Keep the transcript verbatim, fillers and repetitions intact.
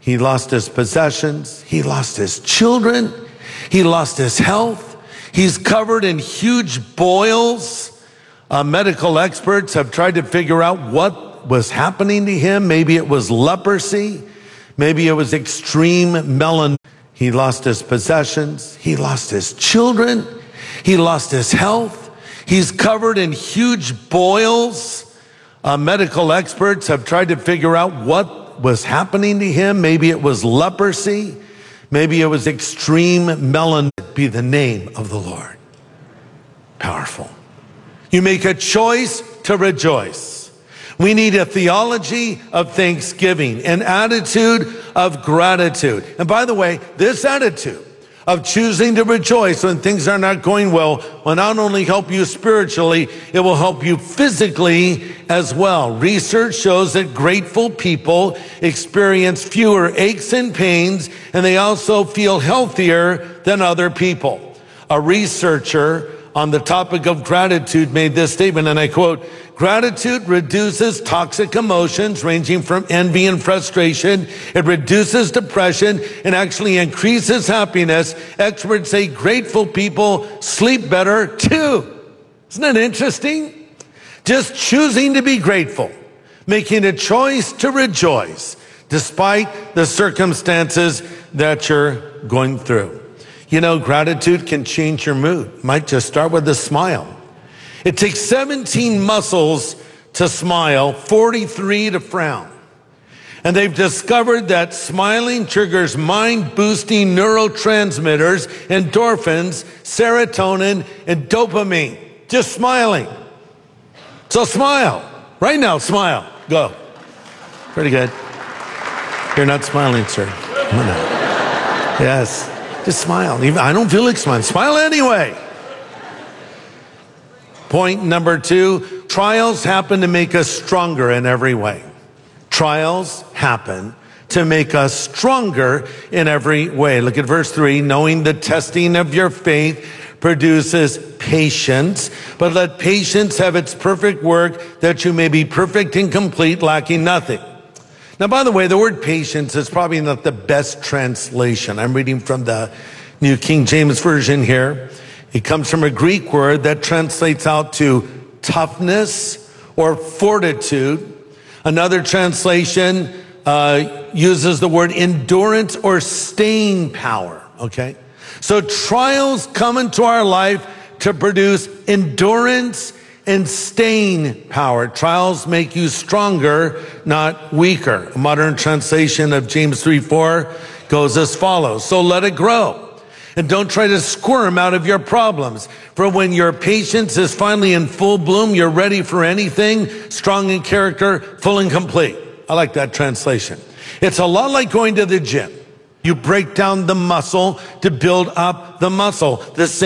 He lost his possessions. He lost his children. He lost his health. He's covered in huge boils. Uh, medical experts have tried to figure out what was happening to him. Maybe it was leprosy. Maybe it was extreme melanoma. He lost his possessions. He lost his children. He lost his health. He's covered in huge boils. Uh, medical experts have tried to figure out what was happening to him. Maybe it was leprosy. Maybe it was extreme melanoma. Be the name of the Lord. Powerful. You make a choice to rejoice. We need a theology of thanksgiving, an attitude of gratitude. And by the way, this attitude of choosing to rejoice when things are not going well will not only help you spiritually, it will help you physically as well. Research shows that grateful people experience fewer aches and pains, and they also feel healthier than other people. A researcher on the topic of gratitude made this statement, and I quote, "Gratitude reduces toxic emotions ranging from envy and frustration. It reduces depression and actually increases happiness. Experts say grateful people sleep better too." Isn't that interesting? Just choosing to be grateful, making a choice to rejoice despite the circumstances that you're going through. You know, gratitude can change your mood. It might just start with a smile. It takes seventeen muscles to smile, forty-three to frown. And they've discovered that smiling triggers mind-boosting neurotransmitters, endorphins, serotonin, and dopamine. Just smiling. So smile. Right now, smile. Go. Pretty good. You're not smiling, sir. Come on now. Yes. Just smile. I don't feel like smiling. Smile anyway. Point number two, trials happen to make us stronger in every way. Trials happen to make us stronger in every way. Look at verse three, knowing the testing of your faith produces patience, but let patience have its perfect work, that you may be perfect and complete, lacking nothing. Now, by the way, the word patience is probably not the best translation. I'm reading from the New King James Version here. It comes from a Greek word that translates out to toughness or fortitude. Another translation uh, uses the word endurance or staying power, okay? So trials come into our life to produce endurance and staying power. Trials make you stronger, not weaker. A modern translation of James three four goes as follows. So let it grow. And don't try to squirm out of your problems. For when your patience is finally in full bloom, you're ready for anything, strong in character, full and complete. I like that translation. It's a lot like going to the gym. You break down the muscle to build up the muscle. The same